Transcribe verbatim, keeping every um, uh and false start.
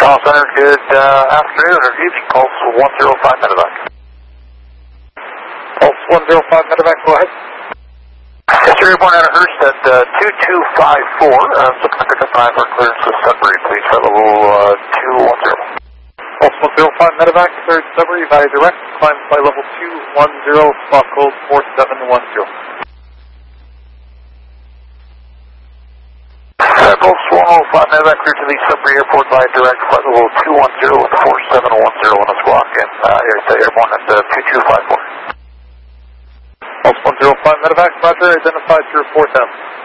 Call center, good uh, afternoon or evening. Pulse one zero five medevac. Pulse one zero five medevac, go ahead. Yes, sir, airborne out of Hurst at uh, two two five four. Uh, looking to pick up time for clearance to Sudbury, please. Flight level uh, two one zero. Pulse one zero five medevac, third Sudbury, via direct. Climb flight level two one zero, spot code four seven one zero. Pulse one oh five medevac, clear to the Sudbury Airport via direct. Flight level two one zero with four seven one zero on the squawk. And uh, airborne at uh, two two five four. Pulse one zero five medevac, roger, identified to report them.